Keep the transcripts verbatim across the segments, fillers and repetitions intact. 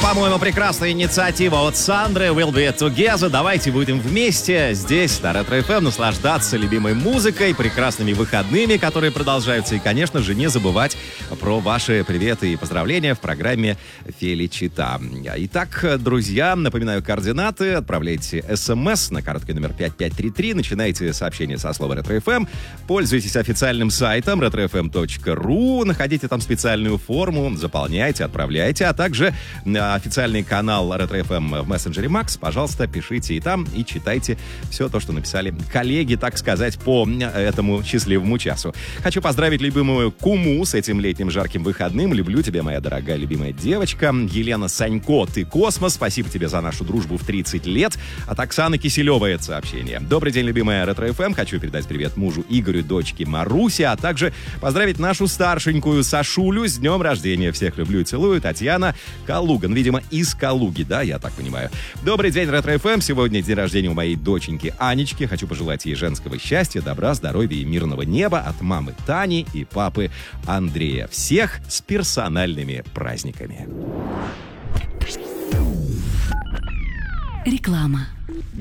по-моему, прекрасная инициатива от Сандры. We'll be together. Давайте будем вместе здесь, на Ретро эф эм, наслаждаться любимой музыкой, прекрасными выходными, которые продолжаются. И, конечно же, не забывать про ваши приветы и поздравления в программе «Феличита». Итак, друзья, напоминаю координаты. Отправляйте смс на короткий номер пять пять три три. Начинайте сообщение со слова «Ретро эф эм». Пользуйтесь официальным сайтом ретро эф эм точка ру. Находите там специальную форму. Заполняйте, отправляйте. А также официальный канал Ретро эф эм в мессенджере Макс. Пожалуйста, пишите и там, и читайте все то, что написали коллеги, так сказать, по этому счастливому часу. Хочу поздравить любимую Куму с этим летним жарким выходным. Люблю тебя, моя дорогая любимая девочка. Елена Санько, ты космос. Спасибо тебе за нашу дружбу в тридцать лет. От Оксаны Киселевой это сообщение. Добрый день, любимая Ретро эф эм. Хочу передать привет мужу Игорю, дочке Марусе, а также поздравить нашу старшенькую Сашулю с днем рождения. Всех люблю и целую. Татьяна Калуган. Видимо, из Калуги, да, я так понимаю. Добрый день, Ретро эф эм. Сегодня день рождения у моей доченьки Анечки. Хочу пожелать ей женского счастья, добра, здоровья и мирного неба от мамы Тани и папы Андрея. Всех с персональными праздниками. Реклама.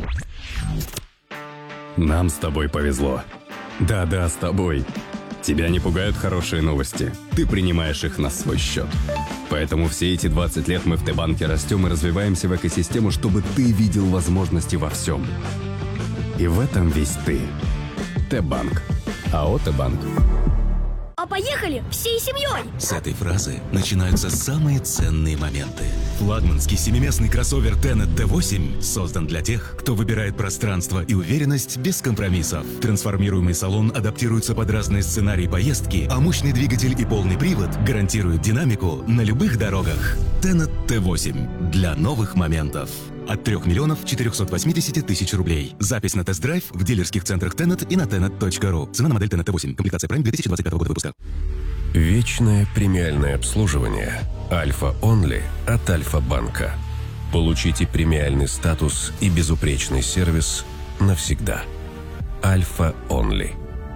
Нам с тобой повезло. Да-да, с тобой. Тебя не пугают хорошие новости. Ты принимаешь их на свой счет. Поэтому все эти двадцать лет мы в Т-банке растем и развиваемся в экосистему, чтобы ты видел возможности во всем. И в этом весь ты. Т-банк. АО «Т-банк». А поехали всей семьей! С этой фразы начинаются самые ценные моменты. Флагманский семиместный кроссовер Tenet Т восемь создан для тех, кто выбирает пространство и уверенность без компромиссов. Трансформируемый салон адаптируется под разные сценарии поездки, а мощный двигатель и полный привод гарантируют динамику на любых дорогах. Tenet Т восемь для новых моментов. От трех миллионов четырехсот восьмидесяти тысяч рублей. Запись на тест-драйв в дилерских центрах Tenet и на тенет точка ру. Цена на модель Tenet Т восемь. Комплектация Prime две тысячи двадцать пятого года выпуска. Вечное премиальное обслуживание Альфа Онли от Альфа-банка. Получите премиальный статус и безупречный сервис навсегда. Альфа Онли.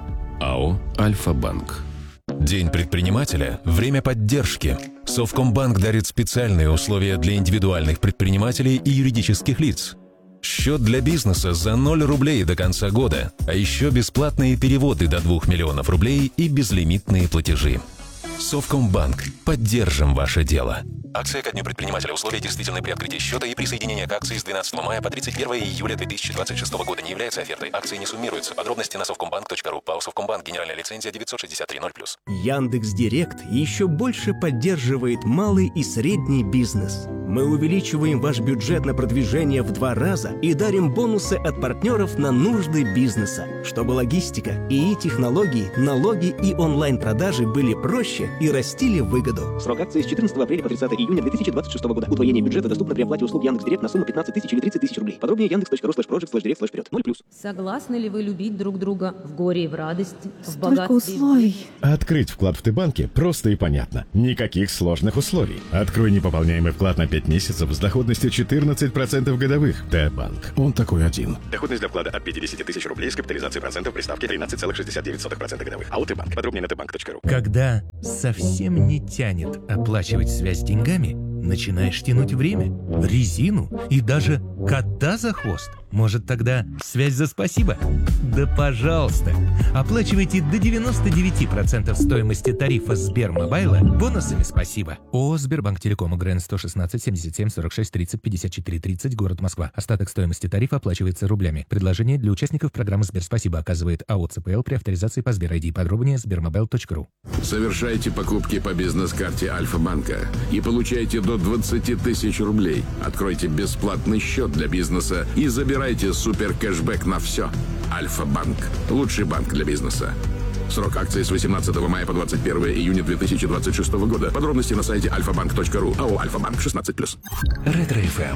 АО «Альфа-банк». День предпринимателя – время поддержки. Совкомбанк дарит специальные условия для индивидуальных предпринимателей и юридических лиц. Счет для бизнеса за ноль рублей до конца года, а еще бесплатные переводы до двух миллионов рублей и безлимитные платежи. Совкомбанк. Поддержим ваше дело. Акция ко дню предпринимателя. Условия действительны при открытии счета и присоединение к акции с двенадцатого мая по тридцать первое июля две тысячи двадцать шестого года не является офертой. Акции не суммируются. Подробности на совкомбанк точка ру. ПАО «Совкомбанк». Генеральная лицензия девятьсот шестьдесят три ноль плюс. Яндекс.Директ еще больше поддерживает малый и средний бизнес. Мы увеличиваем ваш бюджет на продвижение в два раза и дарим бонусы от партнеров на нужды бизнеса, чтобы логистика, ИИ-технологии, налоги и онлайн-продажи были проще и растили выгоду. Срок акции с четырнадцатого апреля по тридцатое июня две тысячи двадцать шестого года. Удвоение бюджета доступно при оплате услуг Яндекс.Директ на сумму пятнадцать тысяч или тридцать тысяч рублей. Подробнее яндекс точка ру слэш проджект слэш директ слэш вперед. ноль плюс. Согласны ли вы любить друг друга в горе и в радости, в Столько богатстве? условий. Открыть вклад в Т-банке просто и понятно. Никаких сложных условий. Открой непополняемый вклад на пять месяцев с доходностью четырнадцать процентов годовых. Т-банк. Он такой один. Доходность для вклада от пятидесяти тысяч рублей с капитализацией процентов при ставке тринадцать целых шестьдесят девять сотых процента годовых. АО «Т-банк». Подробнее на тэ банк точка ру. Когда совсем не тянет оплачивать связь деньгами, начинаешь тянуть время, резину и даже кота за хвост. Может, тогда связь за спасибо? Да пожалуйста! Оплачивайте до девяноста девяти процентов стоимости тарифа Сбермобайла бонусами спасибо. ООО «Сбербанк Телеком», ГРН сто шестнадцать семьдесят семь сорок шесть тридцать пятьдесят четыре тридцать, город Москва. Остаток стоимости тарифа оплачивается рублями. Предложение для участников программы «Сберспасибо» оказывает АО «ЦПЛ» при авторизации по Сбер ай ди. Подробнее сбермобайл точка ру. Совершайте покупки по бизнес-карте Альфа-банка и получайте до двадцати тысяч рублей. Откройте бесплатный счет для бизнеса и забирайте супер кэшбэк на все. Альфа-банк. Лучший банк для бизнеса. Срок акции с восемнадцатого мая по двадцать первое июня две тысячи двадцать шестого года. Подробности на сайте альфа банк точка ру. АО «Альфа-банк» шестнадцать плюс. Ретро эф эм.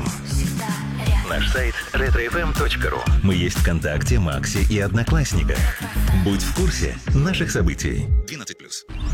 Наш сайт ретро эф эм точка ру. Мы есть ВКонтакте, Максе и Одноклассниках. Будь в курсе наших событий. двенадцать плюс.